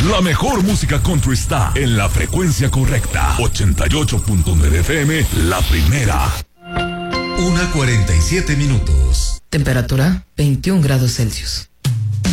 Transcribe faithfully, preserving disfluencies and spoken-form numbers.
La mejor música country está en la frecuencia correcta. ochenta y ocho punto nueve F M, la primera. Una cuarenta y siete minutos. Temperatura veintiún grados Celsius.